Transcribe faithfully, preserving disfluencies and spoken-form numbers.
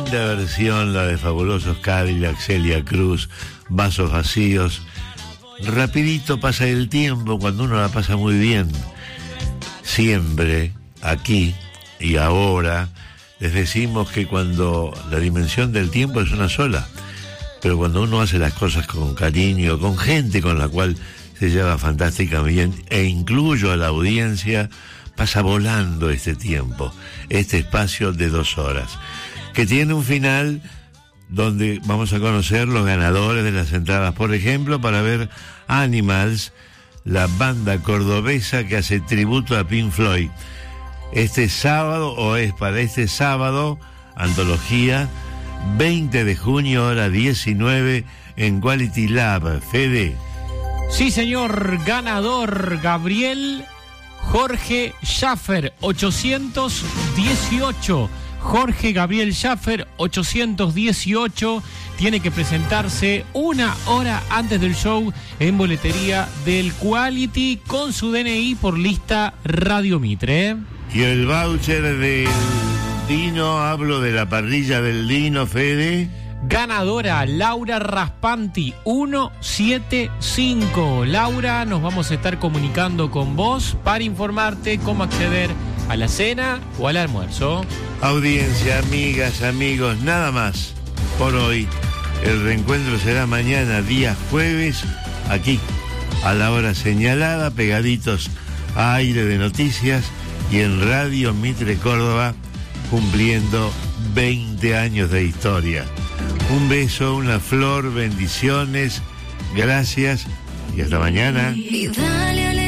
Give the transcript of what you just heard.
linda versión, la de Fabulosos Cadillacs, Celia Cruz, Vasos Vacíos. Rapidito pasa el tiempo cuando uno la pasa muy bien. Siempre, aquí y ahora, les decimos que cuando la dimensión del tiempo es una sola, pero cuando uno hace las cosas con cariño, con gente con la cual se lleva fantásticamente bien, e incluyo a la audiencia, pasa volando este tiempo, este espacio de dos horas, que tiene un final donde vamos a conocer los ganadores de las entradas, por ejemplo, para ver Animals, la banda cordobesa que hace tributo a Pink Floyd. Este sábado, o es para este sábado, antología, veinte de junio, hora diecinueve, en Quality Lab. Fede. Sí, señor, ganador Gabriel Jorge Schaffer, ochocientos dieciocho. Jorge Gabriel Schaffer, ochocientos dieciocho, tiene que presentarse una hora antes del show en boletería del Quality con su D N I por lista Radio Mitre. Y el voucher del Dino, hablo de la parrilla del Dino, Fede. Ganadora Laura Raspanti, ciento setenta y cinco. Laura, nos vamos a estar comunicando con vos para informarte cómo acceder a la cena o al almuerzo. Audiencia, amigas, amigos, nada más por hoy. El reencuentro será mañana, día jueves, aquí, a la hora señalada, pegaditos a Aire de Noticias y en Radio Mitre Córdoba, cumpliendo veinte años de historia. Un beso, una flor, bendiciones, gracias y hasta mañana. Y dale,